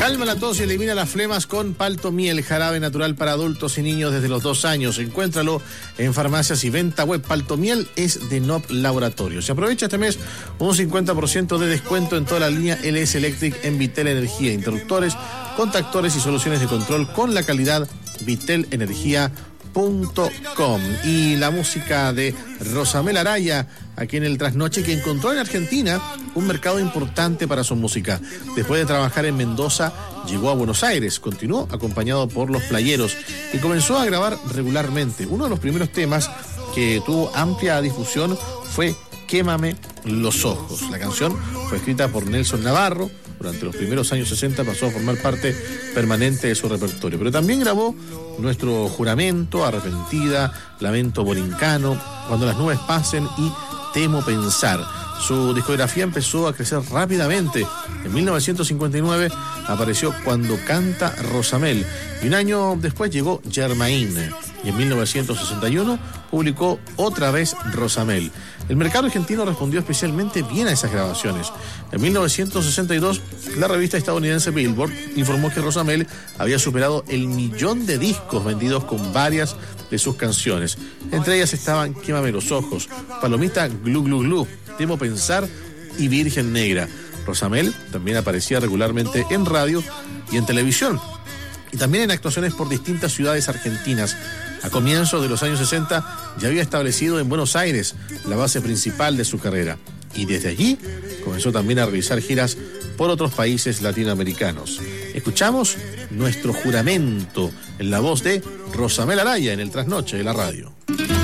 Calma la tos y elimina las flemas con Paltomiel, jarabe natural para adultos y niños desde los 2 años. Encuéntralo en farmacias y venta web. Paltomiel es de NOP Laboratorios. Se aprovecha este mes un 50% de descuento en toda la línea LS Electric en Vitel Energía, interruptores, contactores y soluciones de control con la calidad vitelenergia.com. Y la música de Rosamel Araya, aquí en el Trasnoche, que encontró en Argentina un mercado importante para su música. Después de trabajar en Mendoza, llegó a Buenos Aires, continuó acompañado por Los Playeros y comenzó a grabar regularmente. Uno de los primeros temas que tuvo amplia difusión fue Quémame los ojos. La canción fue escrita por Nelson Navarro. Durante los primeros años 60 pasó a formar parte permanente de su repertorio. Pero también grabó Nuestro Juramento, Arrepentida, Lamento Borincano, Cuando las nubes pasen y Temo pensar. Su discografía empezó a crecer rápidamente. En 1959 apareció Cuando canta Rosamel y un año después llegó Germaine. Y en 1961 publicó otra vez Rosamel. El mercado argentino respondió especialmente bien a esas grabaciones. En 1962, la revista estadounidense Billboard informó que Rosamel había superado el 1.000.000 de discos vendidos con varias de sus canciones. Entre ellas estaban Quémame los ojos, Palomita Glu Glu Glu, Temo pensar y Virgen Negra. Rosamel también aparecía regularmente en radio y en televisión, y también en actuaciones por distintas ciudades argentinas. A comienzos de los años 60 ya había establecido en Buenos Aires la base principal de su carrera, y desde allí comenzó también a realizar giras por otros países latinoamericanos. Escuchamos Nuestro Juramento en la voz de Rosamel Araya en el Trasnoche de la radio.